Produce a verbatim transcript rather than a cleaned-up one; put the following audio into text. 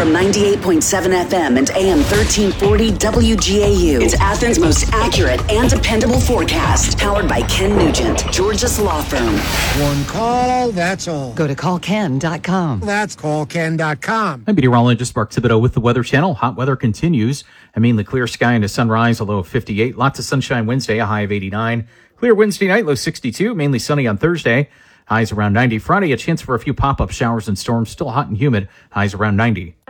From ninety-eight point seven F M and A M thirteen forty W G A U. It's Athens' most accurate and dependable forecast. Powered by Ken Nugent, Georgia's law firm. One call, that's all. Go to call ken dot com. That's call ken dot com. I'm meteorologist Mark Thibodeau with the Weather Channel. Hot weather continues. A mainly clear sky into sunrise, a low of fifty-eight. Lots of sunshine Wednesday, a high of eighty-nine. Clear Wednesday night, low sixty-two. Mainly sunny on Thursday. Highs around ninety. Friday, a chance for a few pop-up showers and storms. Still hot and humid. Highs around ninety.